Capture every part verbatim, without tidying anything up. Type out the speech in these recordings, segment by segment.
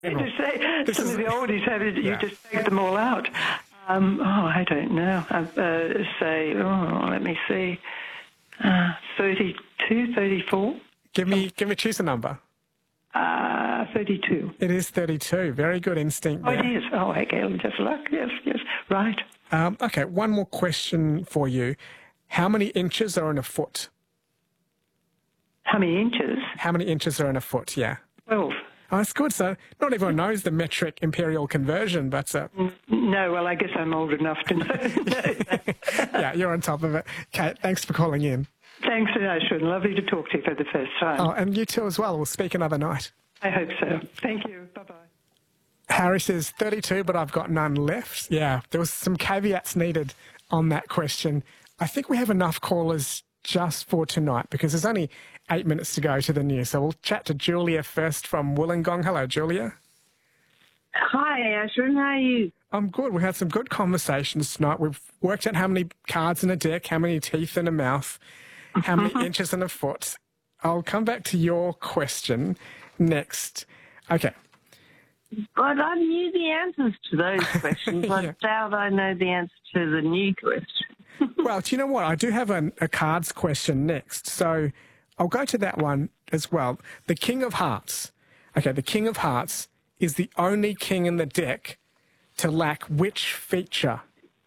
To say, This some is- of the oldies have it, you Yeah. just take them all out. Um, oh, I don't know. Uh, uh, say, oh, let me see, uh, thirty-two, thirty-four, Give me, give me, choose a number. uh, thirty-two. It is thirty-two. Very good instinct Oh, there. it is. Oh, okay, just luck. Yes, yes, right. Um, okay, one more question for you. How many inches are in a foot? How many inches? How many inches are in a foot? Yeah. Twelve. Oh, that's good. So not everyone knows the metric imperial conversion, but uh, No, well, I guess I'm old enough to know. yeah, you're on top of it. Kate, thanks for calling in. Thanks, Ashwin. Lovely to talk to you for the first time. Oh, and you too as well. We'll speak another night. I hope so. Thank you. Bye-bye. Harry says thirty-two, but I've got none left. Yeah, there was some caveats needed on that question. I think we have enough callers just for tonight because there's only eight minutes to go to the news. So we'll chat to Julia first from Wollongong. Hello, Julia. Hi, Ashwin. How are you? I'm good. We had some good conversations tonight. We've worked out how many cards in a deck, how many teeth in a mouth, how many inches in a foot. I'll come back to your question next. Okay. But I knew the answers to those questions. Yeah. I doubt I know the answer to the new question. Well, do you know what? I do have a, a cards question next. So I'll go to that one as well. The King of Hearts. Okay, the King of Hearts is the only king in the deck to lack which feature?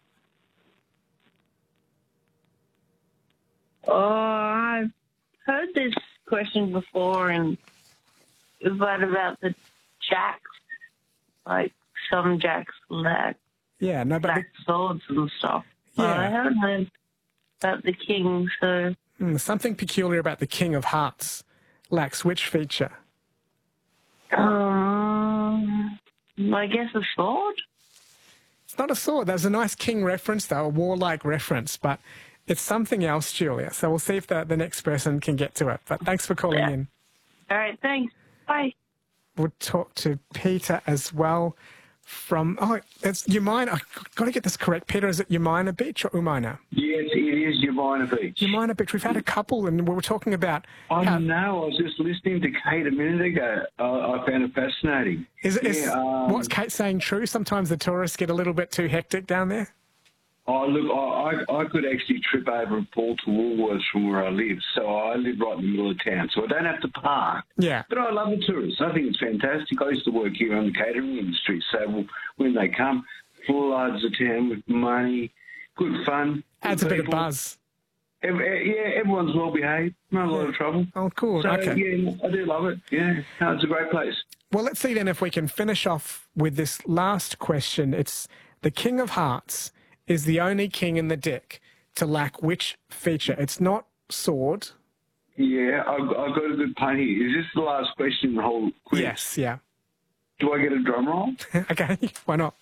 Oh, I've heard this question before, and is that about the jacks? Like some jacks lack Yeah, no, but black swords and stuff. Yeah. But I haven't heard about the king, so the, mm, something peculiar about the King of Hearts lacks which feature? um, I guess a sword. It's not a sword. There's a nice king reference, though, a warlike reference, but it's something else, Julia. So we'll see if the, the next person can get to it. But thanks for calling Yeah. in. All right, thanks. Bye. We'll talk to Peter as well from, oh, it's Umina. I've got to get this correct. Peter, is it Umina Beach or Umina? Yes, it is Umina Beach. Umina Beach. We've had a couple and we were talking about... I how- know. I was just listening to Kate a minute ago. Uh, I found it fascinating. Is, is Yeah, um, what's Kate saying true? Sometimes the tourists get a little bit too hectic down there? Oh, look, I, I, I could actually trip over and fall to Woolworths from where I live. So I live right in the middle of town, so I don't have to park. Yeah. But I love the tourists. I think it's fantastic. I used to work here in the catering industry, so when they come, floods the town with money, good fun. good Adds a bit of people. buzz. Ev- yeah, everyone's well behaved, not a lot of trouble. Oh, cool. So, Okay. yeah, I do love it. Yeah, no, it's a great place. Well, let's see then if we can finish off with this last question. It's the King of Hearts is the only king in the deck to lack which feature? It's not sword. Yeah, I've, I've got a good pun here. Is this the last question in the whole quiz? Yes, yeah. Do I get a drum roll? Okay, why not?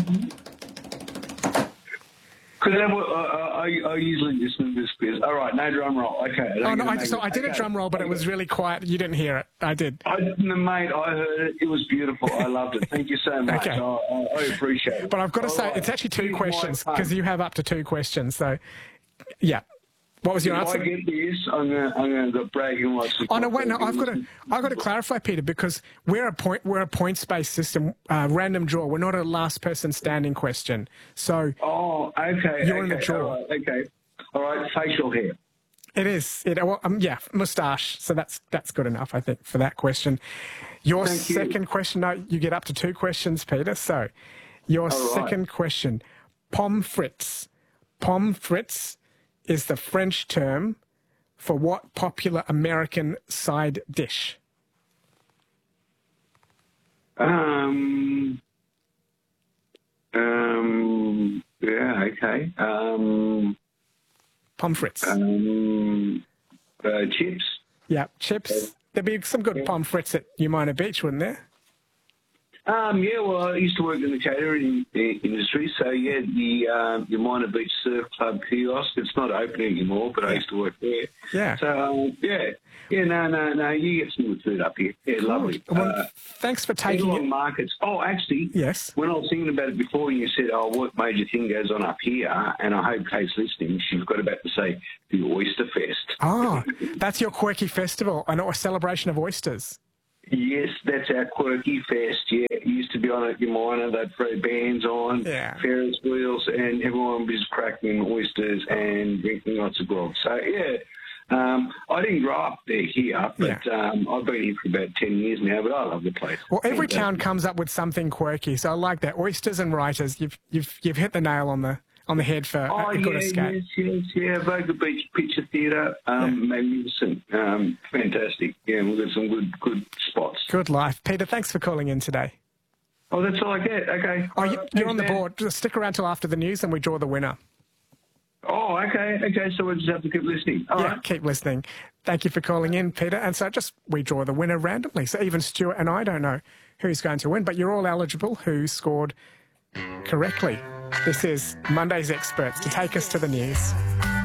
Because I, I, I, I usually just do this quiz. All right, no drum roll. Okay. I don't Oh, no, get to I, make so it. I did a Okay. drum roll, but it was really quiet. You didn't hear it. I did. I, mate, I heard it. It was beautiful. I loved it. Thank you so much. Okay. I, I, I appreciate it. But I've got to All say, right. it's actually two Here's my questions pun. because you have up to two questions. So, yeah. What was your If I answer? get this, I'm going I'm going to brag and watch the Oh no! Wait, no. I've got to. I've got to clarify, Peter, because we're a point. We're a points-based system, uh, random draw. We're not a last person standing question. So Oh, okay. You're in the okay, draw. All right, okay. All right, facial hair. it is. It. Well, um, yeah, moustache. So that's that's good enough, I think, for that question. Your Thank you. second question. No, you get up to two questions, Peter. So your right. second question: pommes frites. Pommes frites is the French term for what popular American side dish? Um. Um. Yeah. Okay. Um. Pommes frites. Um. Uh, chips. Yeah, chips. There'd be some good pommes frites at Umina Beach, wouldn't there? Um, yeah, well, I used to work in the catering i- industry, so yeah, the um, the Minor Beach Surf Club kiosk. It's not open anymore, but I used to work there. Yeah. So um, yeah, yeah, no, no, no, you get some good food up here. Yeah, lovely. Well, Uh, thanks for taking Everyone it. markets. Oh, actually, Yes. when I was thinking about it before, you said, "Oh, what major thing goes on up here?" And I hope Kate's listening. She's got about to say the Oyster Fest. Oh, that's your quirky festival, an, a celebration of oysters. Yes, that's our quirky fest. Yeah, it used to be on at Umina. They'd throw bands on, Yeah. Ferris wheels, and everyone was cracking oysters and drinking lots of grog. So yeah, um, I didn't grow up there here, but Yeah. um, I've been here for about ten years now. But I love the place. Well, every Fantastic. town comes up with something quirky, so I like that. Oysters and writers, you've you've you've hit the nail on the on the head for Oh, a good yeah, escape. yes, yes, yeah. Voga Beach Picture Theatre, um, magnificent, um, fantastic. Yeah, we've got some good, good spots. Good life, Peter. Thanks for calling in today. Oh, that's all I get. Okay. Oh, you, All right, you're on the thanks, man. board. Just stick around till after the news, and we draw the winner. Oh, okay, okay. So we'll just have to keep listening. All yeah, right. keep listening. Thank you for calling in, Peter. And so just we draw the winner randomly. So even Stuart and I don't know who's going to win, but you're all eligible who scored correctly. This is Monday's Experts to take us to the news.